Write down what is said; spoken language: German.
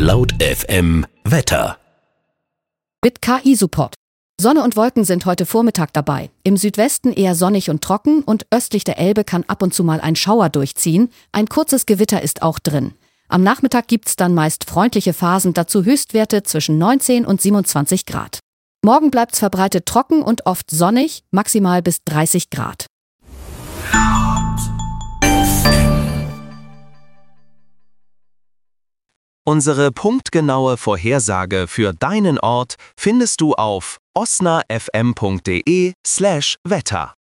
Laut FM Wetter. Mit KI-Support. Sonne und Wolken sind heute Vormittag dabei. Im Südwesten eher sonnig und trocken und östlich der Elbe kann ab und zu mal ein Schauer durchziehen. Ein kurzes Gewitter ist auch drin. Am Nachmittag gibt's dann meist freundliche Phasen, dazu Höchstwerte zwischen 19 und 27 Grad. Morgen bleibt's verbreitet trocken und oft sonnig, maximal bis 30 Grad. Unsere punktgenaue Vorhersage für deinen Ort findest du auf osnafm.de/Wetter.